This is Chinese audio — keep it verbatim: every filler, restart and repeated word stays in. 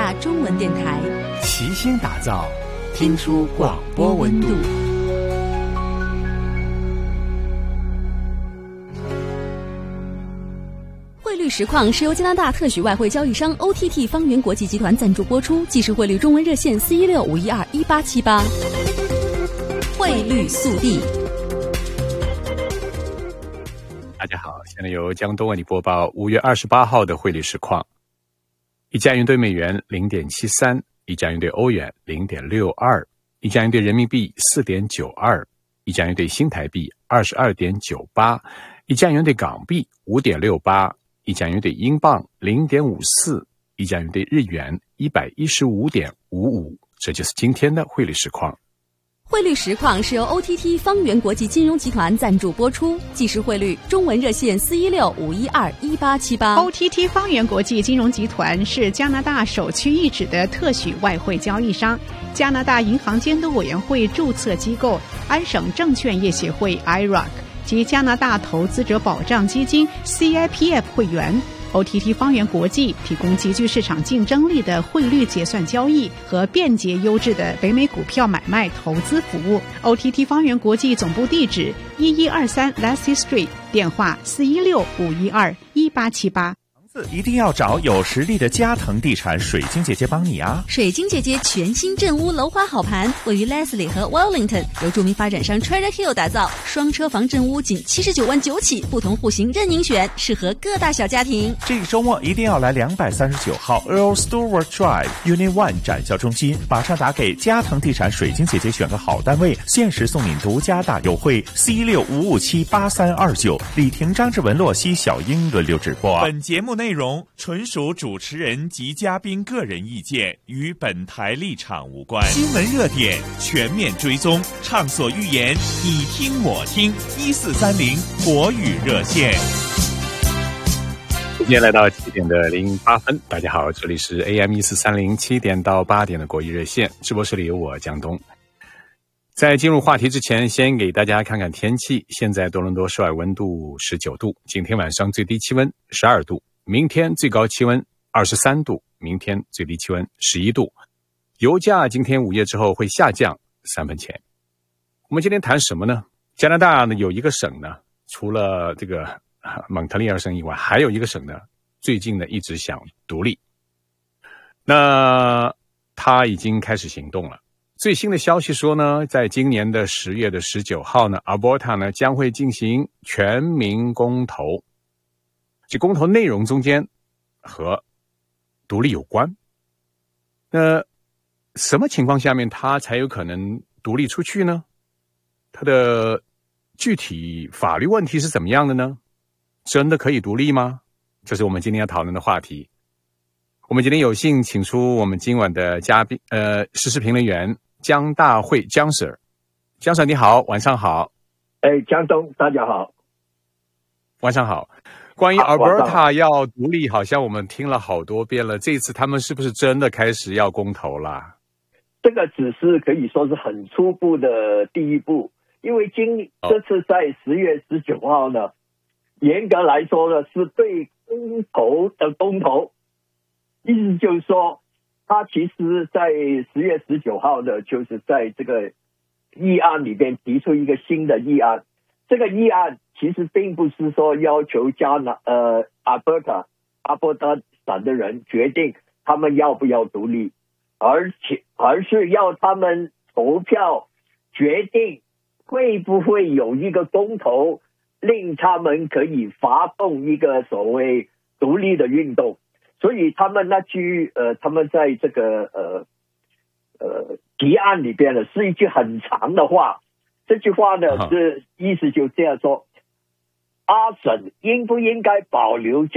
大中文电台， 齐心打造听出广播温度。 汇率实况是由加拿大特许外汇交易商 O T T 方圆国际集团赞助播出，即时汇率中文热线四一六五一二一八七八。汇率速递。 大家好，现在由江东为你播报五月二十八号的汇率实况。一加元兑美元零点七三，一加元兑欧元零点六二，一加元兑人民币四点九二，一加元兑新台币二十二点九八，一加元兑港币五点六八，一加元兑英镑零点五四，一加元兑日元一百一十五点五五。这就是今天的汇率实况。 汇率实况是由 O T T 方圆国际金融集团赞助播出，即时汇率中文热线四一六五一二一八七八。 O T T 方圆国际金融集团是加拿大首屈一指的特许外汇交易商，加拿大银行监督委员会注册机构，安省证券业协会 I R O C 及加拿大投资者保障基金 C I P F 会员。O T T 方圆国际提供极具市场竞争力的汇率结算交易和便捷优质的北美股票买卖投资服务。O T T 方圆国际总部地址一一二三 Lassie Street， 电话四一六五一二一八七八。 一定要找有实力的嘉腾地产水晶姐姐帮你啊！ 水晶姐姐全新镇屋楼花好盘，位于 Leslie 和 Wellington， 由著名发展商 Treasure Hill 打造，双车房镇屋仅七十九万九起，不同户型任您选，适合各大小家庭。 这个周末一定要来两百三十九号 Earl Stewart Drive Unit One 展销中心，马上打给嘉腾地产水晶姐姐选个好单位，限时送您独家大优惠。四一六五五七八三二九，李婷、张志文、洛西、小英轮流直播。本节目内容纯属主持人及嘉宾个人意见，与本台立场无关。新闻热点全面追踪，畅所欲言，你听我听。一四三零国语热线。 今天来到七点的零八分，大家好，这里是 A M 一四三零七点到八点的国语热线，直播室里有我江东。在进入话题之前，先给大家看看天气。现在多伦多室外温度十九度，今天晚上最低气温十二度。明天最高气温二十三度，明天最低气温十一度。油价今天午夜之后会下降三分钱。我们今天谈什么呢？加拿大呢有一个省呢，除了这个蒙特利尔省以外，还有一个省呢，最近呢一直想独立。那他已经开始行动了。最新的消息说呢，在今年的十月的十九号呢 ，Alberta 呢将会进行全民公投。这公投内容中间和独立有关。那什么情况下面它才有可能独立出去呢？它的具体法律问题是怎么样的呢？真的可以独立吗？这是我们今天要讨论的话题。我们今天有幸请出我们今晚的嘉宾，呃，时事评论员江大慧江 Sir。江 Sir 你好，晚上好。 哎，江东大家好。 晚上好。关于 Alberta 要独立，好像我们听了好多遍了。这次他们是不是真的开始要公投啦？ 这个只是可以说是很初步的第一步，因为今这次在十月十九号呢，严格来说呢是对公投的公投，意思就是说，他其实在十月十九号呢，就是在这个议案里边提出一个新的议案，这个议案其实并不是说要求加拿呃阿伯塔阿伯塔省的人决定他们要不要独立，而且而是要他们投票决定会不会有一个公投令他们可以发动一个所谓独立的运动。所以他们那句呃他们在这个呃呃提案里边呢是一句很长的话，这句话呢是意思就这样说，阿省应不应该保留